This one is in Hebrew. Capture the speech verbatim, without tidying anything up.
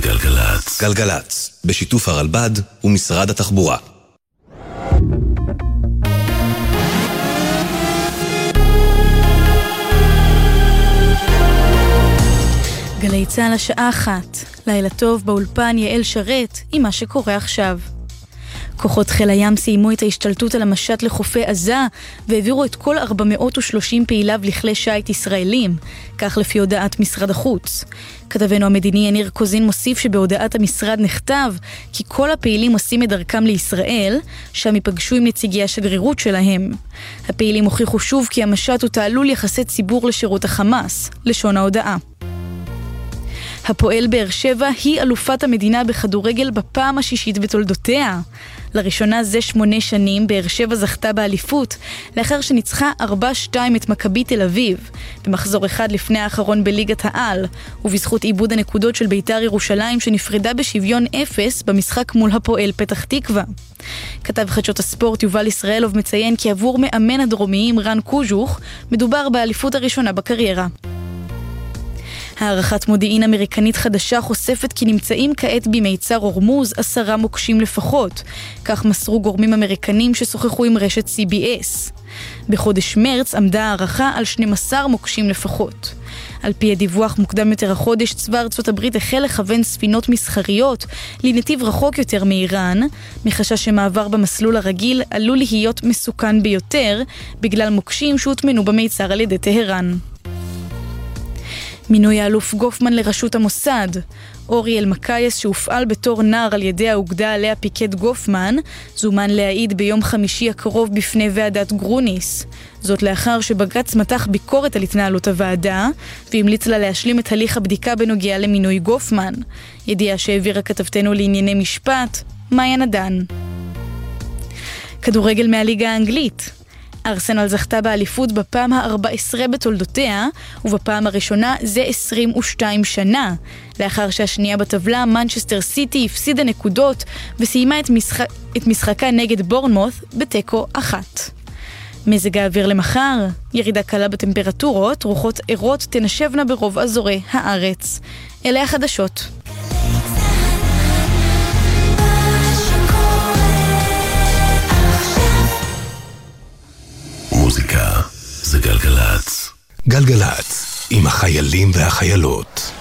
גלגלץ. גלגלץ, בשיתוף הרלב"ד ומשרד התחבורה. גלי צהל השעה אחת. לילה טוב, באולפן יעל שרת עם מה שקורה עכשיו. כוחות חיל הים סיימו את ההשתלטות על המשט לחופי עזה והעבירו את כל ארבע מאות ושלושים פעיליו לכלי שייט ישראלים, כך לפי הודעת משרד החוץ. כתבנו המדיני יניר קוזין מוסיף שבהודעת המשרד נכתב כי כל הפעילים עושים את דרכם לישראל, שם ייפגשו עם נציגי השגרירות שלהם. הפעילים הוכיחו שוב כי המשט הוא תעלול יחסי ציבור לשירות החמאס, לשון ההודעה. הפועל באר שבע היא אלופת המדינה בכדורגל בפעם השישית בתולדותיה. לראשונה זה שמונה שנים באר שבע זכתה באליפות, לאחר שניצחה ארבע שתיים את מכבי תל אביב, במחזור אחד לפני האחרון בליגת העל, ובזכות עיבוד הנקודות של בית"ר ירושלים שנפרדה בשוויון אפס במשחק מול הפועל פתח תקווה. כתב חדשות הספורט יובל ישראלוב מציין כי עבור מאמן הדרומיים רן קוז'וך, מדובר באליפות הראשונה בקריירה. הערכת מודיעין אמריקנית חדשה חושפת כי נמצאים כעת במיצר הורמוז עשרה מוקשים לפחות, כך מסרו גורמים אמריקנים ששוחחו עם רשת סי בי אס. בחודש מרץ עמדה הערכה על שנים עשר מוקשים לפחות. על פי הדיווח מוקדם יותר החודש, צבא ארצות הברית החל לכוון ספינות מסחריות לנתיב רחוק יותר מאיראן, מחשש שמעבר במסלול הרגיל עלול להיות מסוכן ביותר, בגלל מוקשים שהוטמנו במיצר על ידי טהרן. מינוי האלוף גופמן לראשות המוסד. אורי אלמקייס, שהופעל בתור נער על ידי האוגדה עליה פיקד גופמן, זומן להעיד ביום חמישי הקרוב בפני ועדת גרוניס. זאת לאחר שבג"ץ מתח ביקורת על התנהלות הוועדה, והמליץ לה להשלים את הליך הבדיקה בנוגע למינוי גופמן. ידיעה שהעבירה כתבתנו לענייני משפט, מאיה נדן. כדורגל מהליגה האנגלית. ארסנל זכתה באליפות בפעם ה-ארבע עשרה בתולדותיה, ובפעם הראשונה זה עשרים ושתיים שנה, לאחר שהשנייה בטבלה, מנצ'סטר סיטי, הפסידה נקודות וסיימה את, משחק, את משחקה נגד בורנמות' בתיקו אחת. מזג האוויר למחר, ירידה קלה בטמפרטורות, רוחות ערות תנשבנה ברוב אזורי הארץ. אלה החדשות. מוזיקה זה גלגלץ. גלגלץ עם החיילים והחיילות.